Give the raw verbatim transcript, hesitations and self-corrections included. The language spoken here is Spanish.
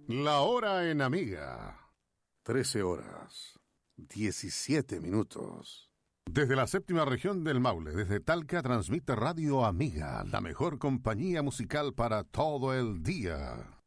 La hora en Amiga. trece horas, diecisiete minutos. Desde la séptima región del Maule, desde Talca, transmite Radio Amiga, la mejor compañía musical para todo el día.